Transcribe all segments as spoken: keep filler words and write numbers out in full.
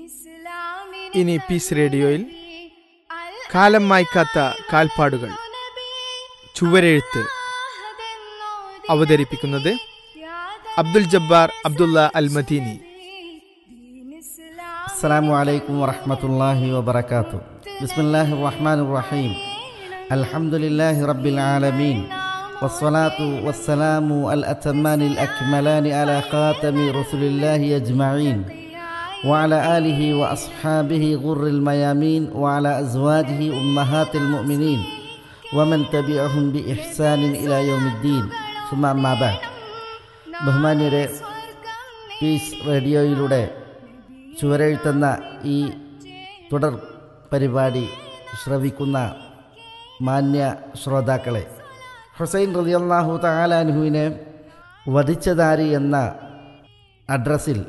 ഇനി പീസ് റേഡിയോയിൽ കാലം മായ്ക്കാത്ത കാൽപ്പാടുകൾ ചുവരെഴുത്ത് അവതരിപ്പിക്കുന്നത് അബ്ദുൽ ജബ്ബാർ അബ്ദുള്ള അൽ മദീനി. അസ്സലാമു അലൈക്കും വറഹ്മത്തുള്ളാഹി വബറകാതുഹു. ബിസ്മില്ലാഹിർ റഹ്മാനിർ റഹീം. അൽഹംദുലില്ലാഹി റബ്ബിൽ ആലമീൻ. വസ്സലാത്തു വസ്സലാമു അൽ അത്തമാനിൽ അക്മലാനി അലാ ഖാതമി റസൂലില്ലാഹി അജ്മഈൻ വഅലാ ആലിഹി വഅസ്ഹാബിഹി ഗുർറിൽ മയാമീൻ വഅലാ അസ്വാജിഹി ഉമ്മഹാത്തിൽ മുഅ്മിനീൻ വമൻ തബിഅഹും ബിഇഹ്സാനിൻ ഇലാ യൗമിദ്ദീൻ. സുമ്മ അമ്മാ ബഅദ്. ബഹുമാന്യരെ, പീസ് റേഡിയോയിലൂടെ ചുവരെഴുത്തുന്ന ഈ തുടർ പരിപാടി ശ്രവിക്കുന്ന മാന്യ ശ്രോതാക്കളെ, ഹുസൈൻ റളിയല്ലാഹു തആല അൻഹുവിനെ വധിച്ചതാരി എന്ന അഡ്രസ്സിൽ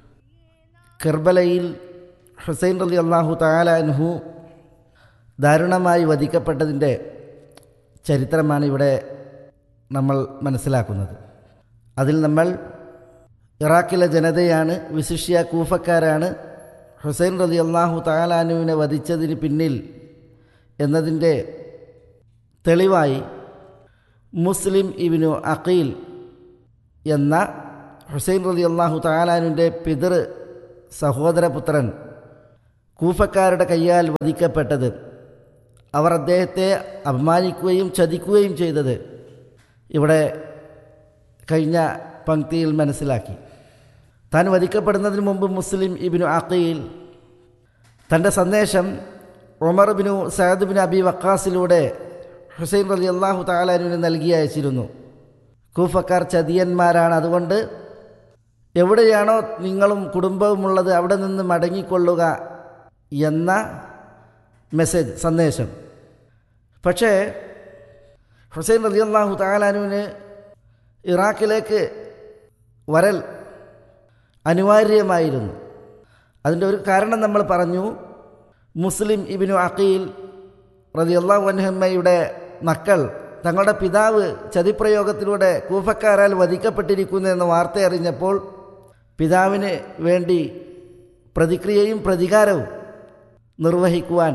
കർബലയിൽ ഹുസൈൻ റളിയല്ലാഹു തആല അൻഹു ദാരുണമായി വധിക്കപ്പെട്ടതിൻ്റെ ചരിത്രമാണ് ഇവിടെ നമ്മൾ മനസ്സിലാക്കുന്നത്. അതിൽ നമ്മൾ ഇറാഖിലെ ജനതയാണ്, വിശിഷ്യ കൂഫക്കാരാണ് ഹുസൈൻ റളിയല്ലാഹു തആല അൻഹുവിനെ വധിച്ചതിന് പിന്നിൽ എന്നതിൻ്റെ തെളിവായി മുസ്ലിം ഇബ്നു അഖീൽ എന്ന ഹുസൈൻ റളിയല്ലാഹു തആല അൻഹുവിൻ്റെ പിതൃ സഹോദരപുത്രൻ കൂഫക്കാരുടെ കയ്യാൽ വധിക്കപ്പെട്ടത്, അവർ അദ്ദേഹത്തെ അപമാനിക്കുകയും ചതിക്കുകയും ചെയ്തത് ഇവിടെ കഴിഞ്ഞ പങ്ക്തിയിൽ മനസ്സിലാക്കി. താൻ വധിക്കപ്പെടുന്നതിന് മുമ്പ് മുസ്ലിം ഇബ്നു അഖീൽ തൻ്റെ സന്ദേശം ഉമർ ബിനു സഅദ് ബിൻ അബി വക്കാസിലൂടെ ഹുസൈൻ റളിയല്ലാഹു തആല അൻഹുവിന് നൽകി അയച്ചിരുന്നു. കൂഫക്കാർ ചതിയന്മാരാണ്, അതുകൊണ്ട് എവിടെയാണോ നിങ്ങളും കുടുംബവുമുള്ളത് അവിടെ നിന്ന് മടങ്ങിക്കൊള്ളുക എന്ന മെസ്സേജ്, സന്ദേശം. പക്ഷേ ഹുസൈൻ റളിയല്ലാഹു തആല അൻഹുവിന് ഇറാഖിലേക്ക് വരൽ അനിവാര്യമായിരുന്നു. അതിൻ്റെ ഒരു കാരണം നമ്മൾ പറഞ്ഞു. മുസ്ലിം ഇബ്നു അഖീൽ റളിയല്ലാഹു അൻഹുമ്മയുടെ മക്കൾ തങ്ങളുടെ പിതാവ് ചതിപ്രയോഗത്തിലൂടെ കൂഫക്കാരാൽ വധിക്കപ്പെട്ടിരിക്കുന്നു എന്ന വാർത്ത അറിഞ്ഞപ്പോൾ പിതാവിന് വേണ്ടി പ്രതിക്രിയയും പ്രതികാരവും നിർവഹിക്കുവാൻ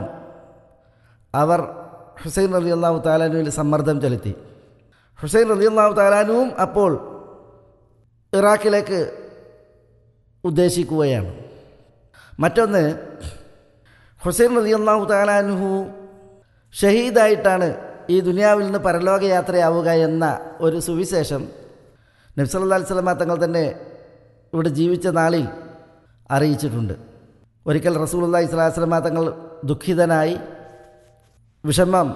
അവർ ഹുസൈൻ റളിയല്ലാഹു തആല അൻഹുവിൽ സമ്മർദ്ദം ചെലുത്തി. ഹുസൈൻ റളിയല്ലാഹു തആല അൻഹുവും അപ്പോൾ ഇറാഖിലേക്ക് ഉദ്ദേശിക്കുകയാണ്. മറ്റൊന്ന്, ഹുസൈൻ റളിയല്ലാഹു തആല അൻഹു ഷഹീദായിട്ടാണ് ഈ ദുനിയാവിൽ നിന്ന് പരലോകയാത്രയാവുക എന്ന ഒരു സുവിശേഷം നബി സല്ലല്ലാഹു അലൈഹി വസല്ലം തങ്ങൾ തന്നെ ഇവിടെ ജീവിച്ച നാളിൽ അറിയിച്ചിട്ടുണ്ട്. ഒരിക്കൽ റസൂലുള്ളാഹി സ്വല്ലല്ലാഹു അലൈഹി വസല്ലം തങ്ങൾ ദുഃഖിതനായി വിഷമം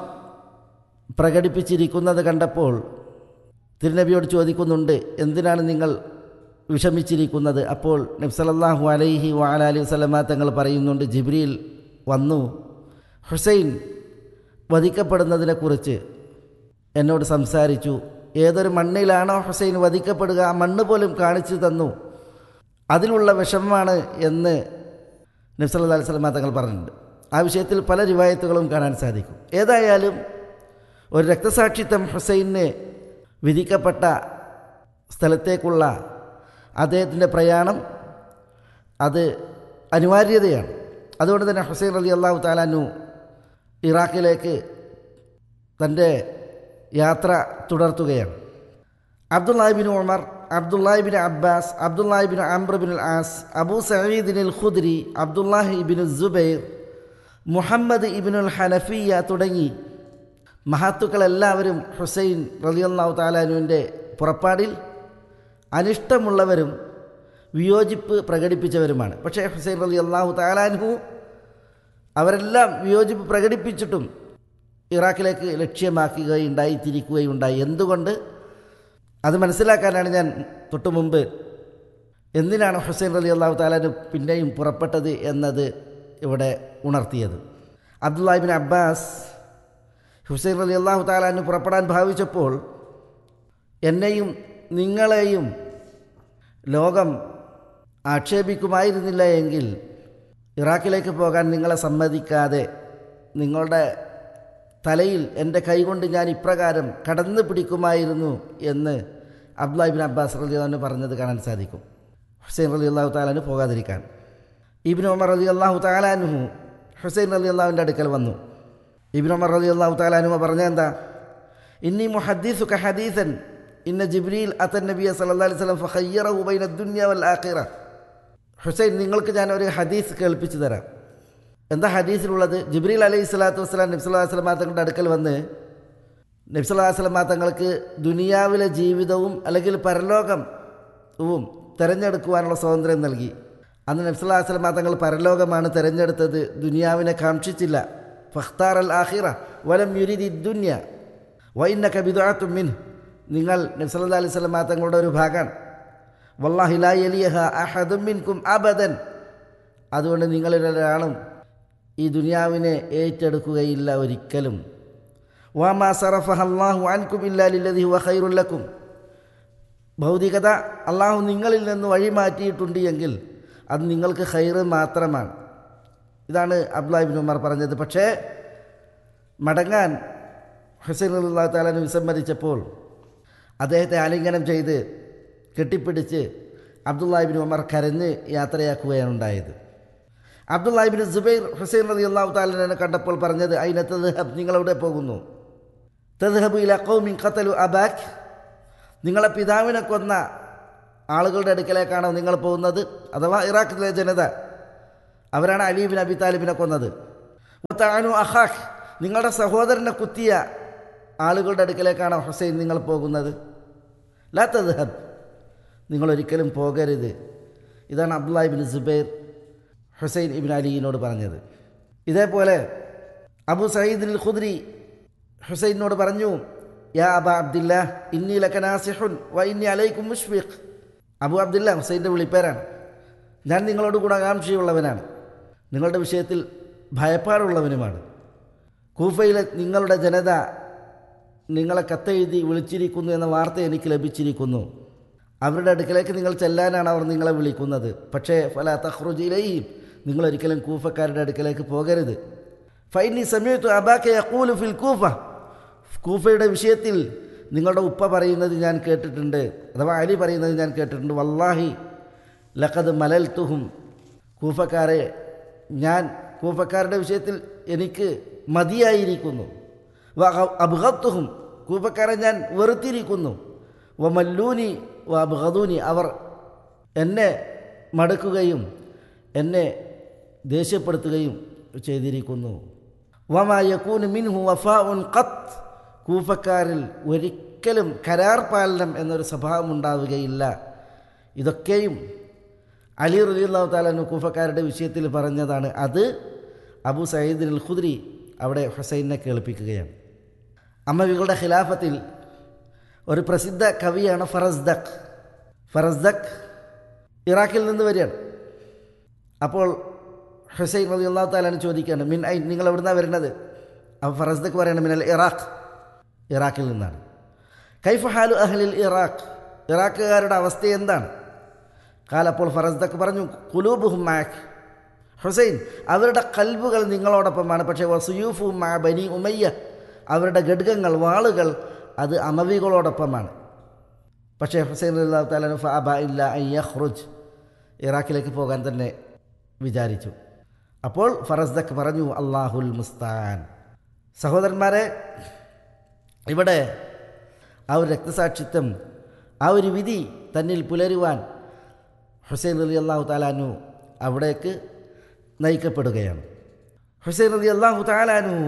പ്രകടിപ്പിച്ചിരിക്കുന്നത് കണ്ടപ്പോൾ തിരുനബിയോട് ചോദിക്കുന്നുണ്ട്, എന്തിനാണ് നിങ്ങൾ വിഷമിച്ചിരിക്കുന്നത്? അപ്പോൾ നബി സല്ലല്ലാഹു അലൈഹി വഅലൈഹി വസല്ലം തങ്ങൾ പറയുന്നുണ്ട്, ജിബ്രീൽ വന്നു ഹുസൈൻ വധിക്കപ്പെടുന്നതിനെക്കുറിച്ച് എന്നോട് സംസാരിച്ചു. ഏതൊരു മണ്ണിലാണോ ഹുസൈൻ വധിക്കപ്പെടുക ആ മണ്ണ് പോലും കാണിച്ചു തന്നു. അതിലുള്ള വിഷമമാണ് എന്ന് നബി സല്ലല്ലാഹു അലൈഹി വസല്ലം തങ്ങൾ പറഞ്ഞിട്ടുണ്ട്. ആ വിഷയത്തിൽ പല റിവായത്തുകളും കാണാൻ സാധിക്കും. ഏതായാലും ഒരു രക്തസാക്ഷിത്വം ഹുസൈന് വിധിക്കപ്പെട്ട സ്ഥലത്തേക്കുള്ള അദ്ദേഹത്തിൻ്റെ പ്രയാണം അത് അനിവാര്യതയാണ്. അതുകൊണ്ട് തന്നെ ഹുസൈൻ റളിയല്ലാഹു തആല അൻഹു ഇറാഖിലേക്ക് തൻ്റെ യാത്ര തുടർത്തുകയാണ്. Abdullahi bin Umar, Abdullahi bin Abbas, Abdullahi bin Amr bin അൽ ആസ്, അബൂ സഈദ് അൽ ഖുദ്രി, അബ്ദുല്ലാഹി ഇബ്നു സുബൈർ, മുഹമ്മദ് ഇബ്നുൽ ഹനഫിയ തുടങ്ങി മഹത്തുക്കളെല്ലാവരും ഹുസൈൻ റളിയല്ലാഹു തആല അൻഹുവിൻ്റെ പുറപ്പാടിൽ അനിഷ്ടമുള്ളവരും വിയോജിപ്പ് പ്രകടിപ്പിച്ചവരുമാണ്. പക്ഷേ ഹുസൈൻ റളിയല്ലാഹു തആല അൻഹു അവരെല്ലാം വിയോജിപ്പ് പ്രകടിപ്പിച്ചിട്ടും ഇറാഖിലേക്ക് ലക്ഷ്യമാക്കുകയുണ്ടായി, തിരിക്കുകയുണ്ടായി. എന്തുകൊണ്ട്? അത് മനസ്സിലാക്കാനാണ് ഞാൻ തൊട്ടു മുമ്പ് എന്തിനാണ് ഹുസൈൻ റളിയല്ലാഹു തആല അൻഹു പിന്നെയും പുറപ്പെട്ടത് എന്നത് ഇവിടെ ഉണർത്തിയത്. അബ്ദുല്ലാഹി ഇബ്നു അബ്ബാസ് ഹുസൈൻ റളിയല്ലാഹു തആല അൻഹു പുറപ്പെടാൻ ഭാവിച്ചപ്പോൾ, എന്നെയും നിങ്ങളെയും ലോകം ആക്ഷേപിക്കുമായിരുന്നില്ല എങ്കിൽ ഇറാഖിലേക്ക് പോകാൻ നിങ്ങളെ സമ്മതിക്കാതെ നിങ്ങളുടെ തലയിൽ എൻ്റെ കൈകൊണ്ട് ഞാൻ ഇപ്രകാരം കടന്നു പിടിക്കുമായിരുന്നു എന്ന് അബ്ദുല്ലാഹി ഇബ്നു അബ്ബാസ് റളിയല്ലാഹു അൻഹു പറഞ്ഞത് കാണാൻ സാധിക്കും. ഹുസൈൻ റളിയല്ലാഹു തആല അൻഹു പോകാതിരിക്കാൻ. ഇബ്നു ഉമർ റളിയല്ലാഹു തആല അൻഹു ഹുസൈൻ റളിയല്ലാഹുവിൻ്റെ അടുക്കൽ വന്നു. ഇബ്നു ഉമർ റളിയല്ലാഹു തആല അൻഹു പറഞ്ഞത് എന്താ? ഇന്നി മുഹദ്ദിസുക ഹദീസൻ ഇന്ന ജിബ്രീൽ അത്തൻ നബിയ സല്ലല്ലാഹു അലൈഹി വസല്ലം ഫഖയ്യറഹു ബൈന ദുനിയ വൽ ആഖിറ. ഹുസൈൻ, നിങ്ങൾക്ക് ഞാൻ ഒരു ഹദീസ് കേൾപ്പിച്ചു തരാം. എന്താ ഹദീസിലുള്ളത്? ജിബ്രീൽ അലൈഹി സ്വലാത്തു വസ്സലാം നബി സല്ലല്ലാഹു അലൈഹി വസല്ലം തങ്ങളുടെ അടുക്കൽ വന്ന് നബി സല്ലല്ലാഹു അലൈഹി വസല്ലം തങ്ങൾക്ക് ദുനിയാവിലെ ജീവിതവും അല്ലെങ്കിൽ പരലോകവും തിരഞ്ഞെടുക്കുവാനുള്ള സ്വാതന്ത്ര്യം നൽകി. അന്ന് നബി സല്ലല്ലാഹു അലൈഹി വസല്ലം തങ്ങൾ പരലോകമാണ് തിരഞ്ഞെടുത്തത്, ദുനിയാവിനെ കാക്ഷിച്ചില്ല. ഫഖ്താർ അൽ ആഖിറ വലം യുരിദി ദുനിയ വഇന്നക ബിദ്അത്തും മിൻ. നിങ്ങൾ നബി സല്ലല്ലാഹു അലൈഹി വസല്ലം തങ്ങളുടെ ഒരു ഭാഗമാണ്. വല്ലാഹി ലാ യലിഹ അഹദും മിൻകും അബദൻ. അതുകൊണ്ട് നിങ്ങളിലൊരാളും ഈ ദുനിയാവിനെ ഏറ്റെടുക്കുകയില്ല ഒരിക്കലും. വമാ സറഫഹ അല്ലാഹു അൻകും ഇല്ലാ ലില്ലദി ഹുവ ഖൈറുൽ ലക്കും. ഭൗതികത അള്ളാഹു നിങ്ങളിൽ നിന്ന് വഴിമാറ്റിയിട്ടുണ്ട് എങ്കിൽ അത് നിങ്ങൾക്ക് ഖൈറ് മാത്രമാണ്. ഇതാണ് അബ്ദുല്ലാഹി ഇബ്നു ഉമർ പറഞ്ഞത്. പക്ഷേ മടങ്ങാൻ ഹുസൈൻ റളിയല്ലാഹു തആല വിസമ്മതിച്ചപ്പോൾ അദ്ദേഹത്തെ ആലിംഗനം ചെയ്ത് കെട്ടിപ്പിടിച്ച് അബ്ദുല്ലാഹി ഇബ്നു ഉമർ കരഞ്ഞ് യാത്രയാക്കുകയാണ് ഉണ്ടായത്. അബ്ദുല്ലാഹി ഇബ്നു സുബൈർ ഹുസൈൻ റളിയല്ലാഹു തആലയെ കണ്ടപ്പോൾ പറഞ്ഞത്, അയ്ന തദ്ഹബ്, നിങ്ങളെവിടെ പോകുന്നു? തദ്ഹബു ഇലാ ഖൗമിൻ ഖതലു അബാക്, നിങ്ങളെ പിതാവിനെ കൊന്ന ആളുകളുടെ അടുക്കലേക്കാണോ നിങ്ങൾ പോകുന്നത്? അഥവാ ഇറാഖിലെ ജനത, അവരാണ് അലി ഇബ്നു അബി താലിബിനെ കൊന്നത്. വതഅനു അഖാഖ്, നിങ്ങളുടെ സഹോദരനെ കുത്തിയ ആളുകളുടെ അടുക്കലേക്കാണോ ഹുസൈൻ നിങ്ങൾ പോകുന്നത്? ലാ തദ്ഹബ്, നിങ്ങളൊരിക്കലും പോകരുത്. ഇതാണ് അബ്ദുല്ലാഹി ഇബ്നു സുബൈർ ഹുസൈൻ ഇബ്നു അലിയിനോട് പറഞ്ഞത്. ഇതേപോലെ അബൂ സഈദ് അൽ ഖുദ്രി ഹുസൈനോട് പറഞ്ഞു, യാ അബാ അബ്ദില്ലാ ഇന്നി ലക നാസിഹുൻ വ ഇന്നി അലൈക്കും മുഷ്ഫിഖ്. അബൂ അബ്ദില്ല, ഹുസൈൻ്റെ വിളിപ്പേരാണ്. ഞാൻ നിങ്ങളോട് ഗുണകാംക്ഷയുള്ളവനാണ്, നിങ്ങളുടെ വിഷയത്തിൽ ഭയപ്പാടുള്ളവനുമാണ്. കൂഫയിലെ നിങ്ങളുടെ ജനത നിങ്ങളെ കത്തെഴുതി വിളിച്ചിരിക്കുന്നു എന്ന വാർത്ത എനിക്ക് ലഭിച്ചിരിക്കുന്നു. അവരുടെ അടുക്കലേക്ക് നിങ്ങൾ ചെല്ലാനാണ് അവർ നിങ്ങളെ വിളിക്കുന്നത്. പക്ഷേ ഫലാ തഖ്റുജ് ഇലൈഹിം, നിങ്ങളൊരിക്കലും കൂഫക്കാരുടെ അടുക്കലേക്ക് പോകരുത്. ഫൈനി സമയത്തു അബാക യഖൂലു ഫിൽ കൂഫ, കൂഫയുടെ വിഷയത്തിൽ നിങ്ങളുടെ ഉപ്പ പറയുന്നത് ഞാൻ കേട്ടിട്ടുണ്ട്, അഥവാ അലി പറയുന്നത് ഞാൻ കേട്ടിട്ടുണ്ട്. വല്ലാഹി ലഖദ് മലൽതുഹും, കൂഫക്കാരെ ഞാൻ കൂഫക്കാരുടെ വിഷയത്തിൽ എനിക്ക് മതിയായിരിക്കുന്നു. വ അബ്ഗദ്തുഹും, കൂഫക്കാരെ ഞാൻ വെറുത്തിരിക്കുന്നു. വ മല്ലൂനി വ അബ്ഗദൂനി, അവർ എന്നെ മടുക്കുകയും എന്നെ ദേഷ്യപ്പെടുത്തുകയും ചെയ്തിരിക്കുന്നു. വമാ യകൂനു മിൻഹു വഫാഉൻ ഖത്ത്, കൂഫക്കാരിൽ ഒരിക്കലും കരാർ പാലനം എന്നൊരു സ്വഭാവം ഉണ്ടാവുകയില്ല. ഇതൊക്കെയും അലി റളിയല്ലാഹു തആല അൻഹു കൂഫക്കാരുടെ വിഷയത്തിൽ പറഞ്ഞതാണ്. അത് അബൂ സഈദ് അൽ ഖുദ്രി അവിടെ ഹുസൈനെ കേൾപ്പിക്കുകയാണ്. അമ്മവികളുടെ ഖിലാഫത്തിൽ ഒരു പ്രസിദ്ധ കവിയാണ് ഫറസ്ദഖ്. ഫറസ്ദഖ് ഇറാഖിൽ നിന്ന് വരികയാണ്. അപ്പോൾ ഹുസൈൻ റളിയല്ലാഹു തആല അൻഹു ചോദിക്കുകയാണ്, മിൻ ഐൻ, നിങ്ങൾ എവിടുന്നാണ് വരുന്നത്? അപ്പോൾ ഫറസ്ദഖ് പറയണം, മിനൽ ഇറാഖ്, ഇറാഖിൽ നിന്നാണ്. കൈഫ ഹാലു അഹ്ലിൽ ഇറാഖ്, ഇറാഖുകാരുടെ അവസ്ഥ എന്താണ്? കാല, അപ്പോൾ ഫറസ്ദഖ് പറഞ്ഞു, ഖുലൂബുഹും മഅക് ഹുസൈൻ, അവരുടെ കൽബുകൾ നിങ്ങളോടൊപ്പമാണ്. പക്ഷേ വസുയൂഫും മഅ ബനി ഉമയ്യ, അവരുടെ ഖഡ്ഗങ്ങൾ വാളുകൾ അത് അമവികളോടൊപ്പമാണ്. പക്ഷേ ഹുസൈൻ റളിയല്ലാഹു തആല അൻഹു ഫഅബ ഇല്ല അൻ യഖ്റുജ്, ഇറാഖിലേക്ക് പോകാൻ തന്നെ വിചാരിച്ചു. അപ്പോൾ ഫറസ്ദഖ് പറഞ്ഞു, അല്ലാഹുൽ മുസ്തആൻ. സഹോദരന്മാരെ, ഇവിടെ ആ ഒരു രക്തസാക്ഷിത്വം, ആ ഒരു വിധി തന്നിൽ പുലരുവാൻ ഹുസൈൻ റളിയല്ലാഹു തആല അൻഹു അവിടേക്ക് നയിക്കപ്പെടുകയാണ്. ഹുസൈൻ റളിയല്ലാഹു തആല അൻഹു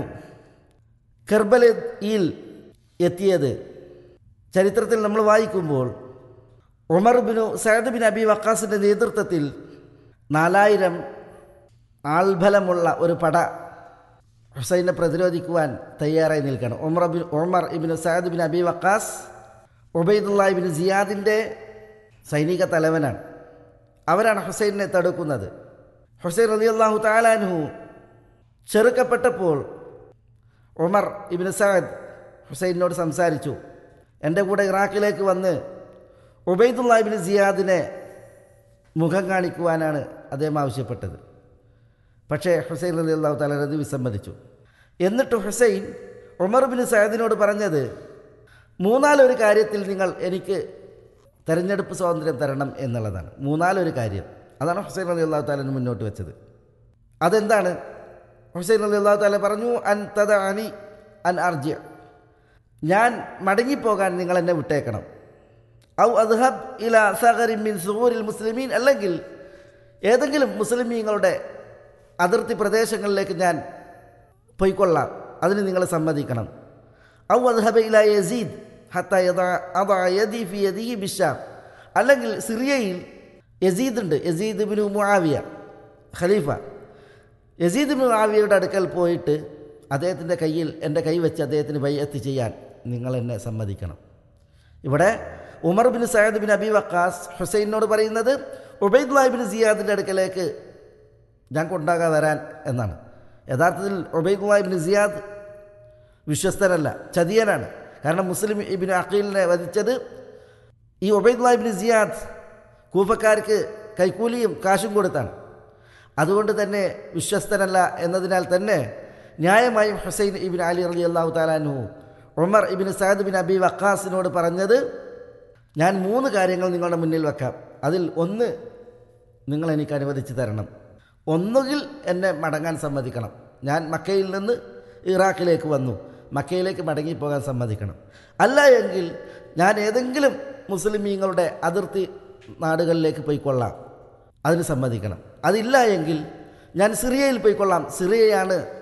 കർബലയിൽ എത്തിയത് ചരിത്രത്തിൽ നമ്മൾ വായിക്കുമ്പോൾ ഉമർ ബിനു സഅദ് ബിൻ അബി വഖാസിൻ്റെ നേതൃത്വത്തിൽ നാലായിരം ആൾബലമുള്ള ഒരു പട ഹുസൈനെ പ്രതിരോധിക്കുവാൻ തയ്യാറായി നിൽക്കണം. Umar bin Umar Ibnu Saad bin Abi Waqas Ubaidullah Ibnu സിയാദിൻ്റെ സൈനിക തലവനാണ്. അവരാണ് ഹുസൈനെ തടുക്കുന്നത്. ഹുസൈൻ റളിയല്ലാഹു തആല അൻഹു ചെറുക്കപ്പെട്ടപ്പോൾ ഉമർ ഇബ്നു സഅദ് ഹുസൈനോട് സംസാരിച്ചു. എൻ്റെ കൂടെ ഇറാഖിലേക്ക് വന്ന് ഉബൈദുല്ലാഹ് ഇബ്നു സിയാദിനെ മുഖം കാണിക്കുവാനാണ് അദ്ദേഹം ആവശ്യപ്പെട്ടത്. പക്ഷേ ഹുസൈൻ റളിയല്ലാഹു തആല അത് വിസമ്മതിച്ചു. എന്നിട്ട് ഹുസൈൻ ഉമർ ഇബ്നു സഅദിനോട് പറഞ്ഞത്, മൂന്നാലൊരു കാര്യത്തിൽ നിങ്ങൾ എനിക്ക് തെരഞ്ഞെടുപ്പ് സ്വാതന്ത്ര്യം തരണം എന്നുള്ളതാണ്. മൂന്നാലൊരു കാര്യം. അതാണ് ഹുസൈൻ റളിയല്ലാഹു തആല മുന്നോട്ട് വെച്ചത്. അതെന്താണ്? ഹുസൈൻ റളിയല്ലാഹു തആല പറഞ്ഞു, അൻ തദഅനി അൻ അർജി, ഞാൻ മടങ്ങിപ്പോകാൻ നിങ്ങൾ എന്നെ വിട്ടേക്കണം. ഔ അദ്ഹബ് ഇലാ സഗറിൻ മിൻ സുഗൂരിൽ മുസ്ലിമീൻ, അല്ലെങ്കിൽ ഏതെങ്കിലും മുസ്ലിമീങ്ങളുടെ അതിർത്തി പ്രദേശങ്ങളിലേക്ക് ഞാൻ പോയിക്കൊള്ളാം, അതിന് നിങ്ങൾ സമ്മതിക്കണം. ഔ അദ്ഹബ ഇലാ യസീദ് ഹത്താ യദഅ യദി ഫി യദിഹി ബിശ്ശാം, അല്ലെങ്കിൽ സിറിയയിൽ യസീദ് ഉണ്ട്, യസീദ് ഇബ്നു മുആവിയ ഖലീഫ. യസീദ് ഇബ്നു മുആവിയയുടെ അടുക്കൽ പോയിട്ട് അദ്ദേഹത്തിൻ്റെ കയ്യിൽ എൻ്റെ കൈ വെച്ച് അദ്ദേഹത്തിന് ബൈഅത്ത് ചെയ്യാൻ നിങ്ങൾ എന്നെ സമ്മതിക്കണം. ഇവിടെ Umar bin Saad bin Abi Waqas ഹുസൈനോട് പറയുന്നത് ഉബൈദുല്ലാഹ് ബിൻ സിയാദിൻ്റെ അടുക്കലേക്ക് ഞാൻ കൊണ്ടാകാൻ വരാൻ എന്നാണ്. യഥാർത്ഥത്തിൽ ഉബൈദുല്ലാഹ് ബിൻ സിയാദ് വിശ്വസ്തനല്ല, ചതിയനാണ്. കാരണം മുസ്ലിം ഇബ്നു അഖീലിനെ വധിച്ചത് ഈ ഉബൈദുല്ലാഹ് ബിൻ സിയാദ് കൂഫക്കാർക്ക് കൈക്കൂലിയും കാശും കൊടുത്താണ്. അതുകൊണ്ട് തന്നെ വിശ്വസ്തനല്ല എന്നതിനാൽ തന്നെ ന്യായമായും ഹുസൈൻ ഇബ്നു അലി റളിയല്ലാഹു തആല അൻഹു ഉമർ ഇബ്നു സഅദ് ബിൻ അബി വക്കാസിനോട് പറഞ്ഞത്, ഞാൻ മൂന്ന് കാര്യങ്ങൾ നിങ്ങളുടെ മുന്നിൽ വെക്കാം, അതിൽ ഒന്ന് നിങ്ങൾ എനിക്ക് അനുവദിച്ച് തരണം. ഒന്നുകിൽ എന്നെ മടങ്ങാൻ സമ്മതിക്കണം, ഞാൻ മക്കയിൽ നിന്ന് ഇറാഖിലേക്ക് വന്നു, മക്കയിലേക്ക് മടങ്ങിപ്പോകാൻ സമ്മതിക്കണം. അല്ല എങ്കിൽ ഞാൻ ഏതെങ്കിലും മുസ്ലിമീങ്ങളുടെ അതിർത്തി നാടുകളിലേക്ക് പോയിക്കൊള്ളാം, അതിന് സമ്മതിക്കണം. അതില്ല എങ്കിൽ ഞാൻ സിറിയയിൽ പോയിക്കൊള്ളാം, സിറിയയാണ്